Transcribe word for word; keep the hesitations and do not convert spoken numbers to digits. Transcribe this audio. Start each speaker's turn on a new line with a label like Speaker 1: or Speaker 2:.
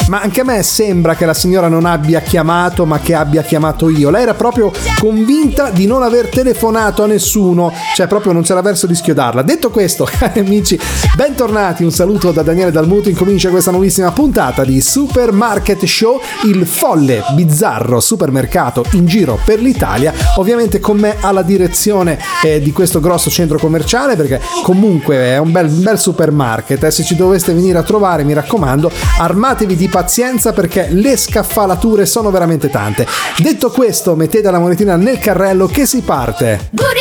Speaker 1: ma anche a me sembra che la signora non abbia chiamato, ma che abbia chiamato io. Lei era proprio convinta di non aver telefonato a nessuno, cioè proprio non c'era verso di schiodarla. Detto questo, cari amici, bentornati, un saluto da Daniele Dalmuto. Incomincia questa nuovissima puntata di Supermarket Show, il folle, bizzarro supermercato in giro per l'Italia, ovviamente con me alla direzione eh, di questo grosso centro commerciale, perché comunque è un bel, un bel supermarket, eh. Se ci doveste venire a trovare, mi raccomando, armatevi di pazienza perché le scaffalature sono veramente tante. Detto questo, mettete la monetina nel carrello che si parte.